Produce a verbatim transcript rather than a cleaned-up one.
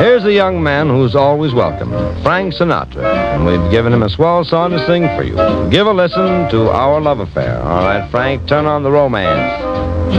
Here's a young man who's always welcome, Frank Sinatra, and we've given him a swell song to sing for you. Give a listen to Our Love Affair. All right, Frank, turn on the romance.